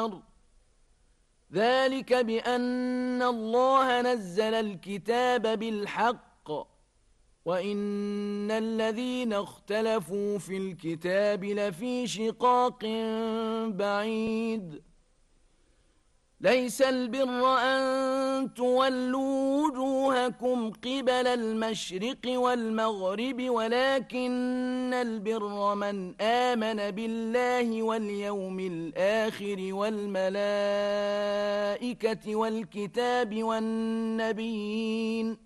النار ذلك بأن الله نزل الكتاب بالحق وإن الذين اختلفوا في الكتاب لفي شقاق بعيد ليس البر أن تولوا وجوهكم قبل المشرق والمغرب ولكن البر من آمن بالله واليوم الآخر والملائكة والكتاب والنبيين